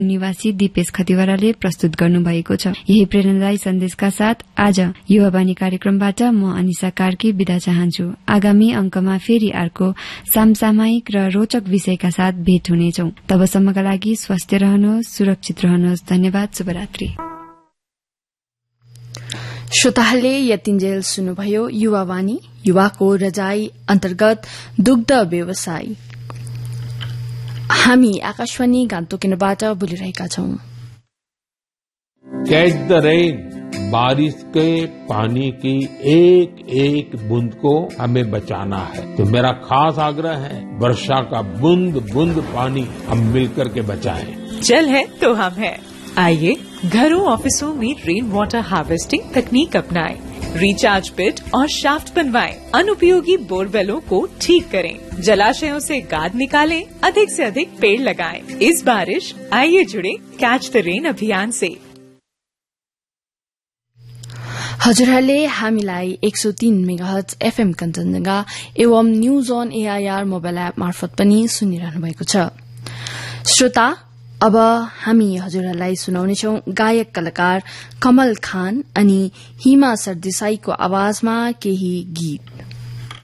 निवासी दिपेश खतिवड़ाले प्रस्तुत गर्नुभएको छ। यही प्रेरणादायी सन्देशका साथ आज युवावाणी कार्यक्रमबाट म अनिशा कार्की बिदा चाहन्छु। आगामी अंकमा फेरि अर्को समसामयिक र रोचक विषयका साथ भेट हुनेछौं। तबसम्मका लागि स्वस्थ रहनुहोस्, सुरक्षित रहनुहोस्। धन्यवाद। शुभरात्रि। श्रोताहरूले यतिन्जेल सुन्नुभयो युवावाणी, युवाको रजाई अन्तर्गत दुग्ध व्यवसाय। हामी आकाशवाणी गान्तोकबाट बोलिरहेका छौं। कैच द रेन, बारिश के पानी की एक एक बूंद को हमें बचाना है। तो मेरा खास आग्रह है, वर्षा का बूंद बूंद पानी हम मिलकर के बचाएं। जल है तो हम है। आइए घरों ऑफिसों में रेन वाटर हार्वेस्टिंग तकनीक अपनाएं, रिचार्ज पिट और शाफ्ट बनवाएं, अनुपयोगी बोरवेलों को ठीक करें, जलाशयों से गाद निकालें, अधिक से अधिक पेड़ लगाएं। इस बारिश आइए जुड़े कैच द रेन अभियान से। हजुरहरूले हामीलाई 103 मेगाहर्ज एफएम कञ्चनजंघा एवं news on AIR mobile app मार्फत पनि सुनिरहनु भएको छ। श्रोता, अब हामी हजुरहरूलाई सुनाउनेछौं गायक कलाकार कमल खान अनि हिमा सरदेसाईको आवाजमा केही गीत।